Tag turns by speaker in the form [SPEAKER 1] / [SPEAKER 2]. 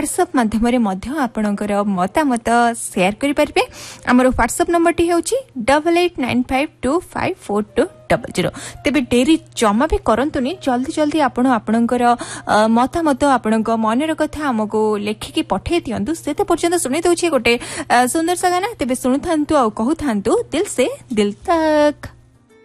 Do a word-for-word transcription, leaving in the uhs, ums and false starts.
[SPEAKER 1] WhatsApp माध्यम आपणकर मतामत share करें। आमर व्हाट्सएप नंबर टी हूँ double eight nine five to five four to double zero. तेरे डेरी जमा भी करतुनि, जल्दी जल्दी आपण आपणकर मतामत आपण मनर कथा आमको लेखिकी पठे दिंतु। से पर्यंत शुणी दे गोटे सुंदर सा गाना, तेरे शुणु था कहू था दिल से दिल तक।